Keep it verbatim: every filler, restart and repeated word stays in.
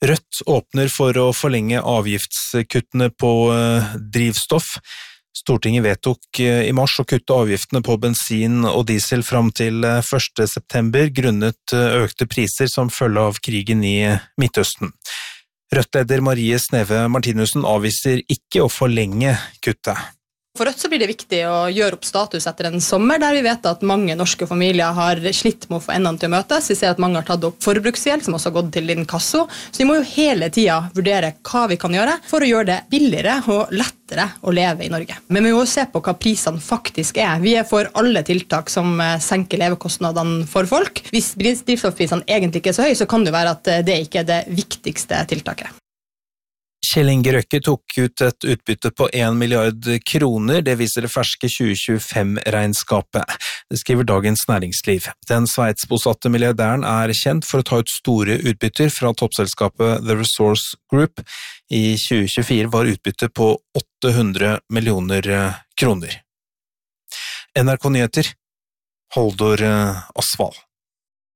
Rødt åpner for å forlenge avgiftskuttene på drivstoff. Stortinget vedtok i mars å kutte avgiftene på bensin og diesel fram til første september grunnet økte priser som følge av krigen i Midtøsten. Rødt-leder Marie Sneve Martinussen avviser ikke å forlenge kuttet. For Rødt så blir det viktig å gjøre opp status etter en sommer der vi vet at mange norske familier har slitt med å få endene til å møtes. Vi ser at mange har tatt opp forbruksgjeld som også har gått til inkasso. Så vi må jo hele tiden vurdere hva vi kan gjøre for å gjøre det billigere og lettere å leve i Norge. Men vi må jo se på hva prisene faktisk er. Vi er for alle tiltak som senker levekostnadene for folk. Hvis drivstoffprisene egentlig ikke er så høye, så kan det være at det ikke er det viktigste tiltaket. Kjell Inge Røkke tok ut et utbytte på en milliard kroner, det viser det ferske tjue tjuefem-regnskapet. Det skriver Dagens Næringsliv. Den sveitsbosatte milliardæren er kjent for å ta ut store utbytter fra toppselskapet The Resource Group. I tjue tjuefire var utbyttet på åtte hundre millioner kroner. N R K Nyheter, Holdor Osvald.